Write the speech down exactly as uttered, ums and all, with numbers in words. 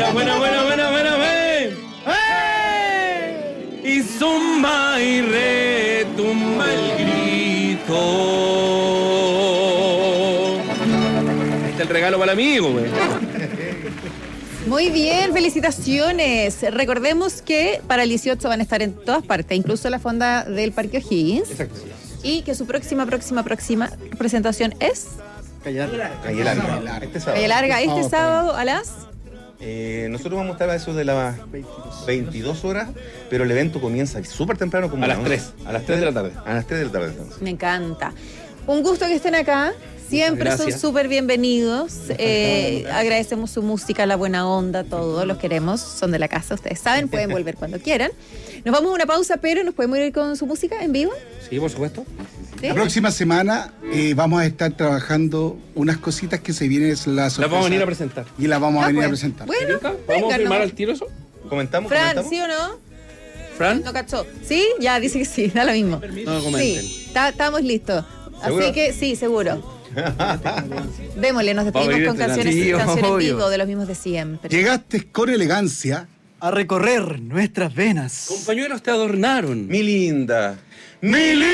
buena, buena, buena, buena, buena, buena. ¡Eh! Y zumba y retumba el grito. Este es el regalo para el amigo, güey. Muy bien, felicitaciones. Recordemos que para el dieciocho van a estar en todas partes, incluso la fonda del Parque O'Higgins. Exacto. Y que su próxima, próxima, próxima presentación es Calle Larga. Calle Larga. Este sábado. Calle Larga, este Oh, sábado a las... Eh, nosotros vamos a estar a eso de las veintidós horas, pero el evento comienza súper temprano, como A las once. tres, a las tres de la tarde. A las tres de la tarde. Entonces. Me encanta. Un gusto que estén acá. Siempre Gracias. son súper bienvenidos. Eh, agradecemos su música, la buena onda, todo. Los queremos. Son de la casa, ustedes saben. Pueden volver cuando quieran. Nos vamos a una pausa, pero ¿nos podemos ir con su música en vivo? Sí, por supuesto. ¿Sí? La próxima semana eh, vamos a estar trabajando unas cositas que se vienen la Las sorpresa. vamos a venir a presentar. Y las vamos a Ah, venir pues. a presentar. Bueno, ¿Vamos venga, a firmar no. al tiro eso? ¿Comentamos? Fran, ¿Comentamos? ¿sí o no? ¿Fran? No cachó. ¿Sí? Ya, dice que sí, da lo mismo. No comenten. Sí, ta- estamos listos. ¿Seguro? Así que sí, seguro. Démosle, nos Vamos a despedimos ir con desde la- canciones, Sí, canciones en obvio. vivo de los mismos de siempre. Llegaste con elegancia. A recorrer nuestras venas. Compañeros te adornaron. Mi linda. ¡Mi